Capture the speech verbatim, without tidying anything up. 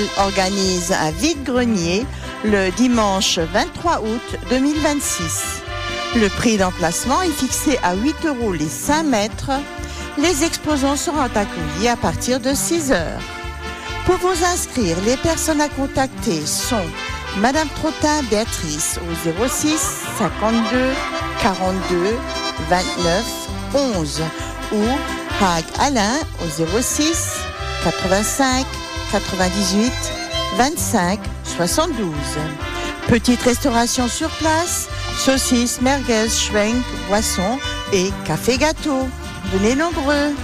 Ville organise un vide-grenier le dimanche vingt-trois août deux mille vingt-six. Le prix d'emplacement est fixé à huit euros les cinq mètres. Les exposants seront accueillis à partir de six heures. Pour vous inscrire, les personnes à contacter sont Madame Trottin Béatrice au zéro six cinquante-deux quarante-deux vingt-neuf onze ou Hague Alain au zéro six quatre-vingt-cinq quatre-vingt-dix-huit vingt-cinq soixante-douze. Petite restauration sur place, saucisses, merguez, schwenk, boissons et café gâteau. Venez nombreux.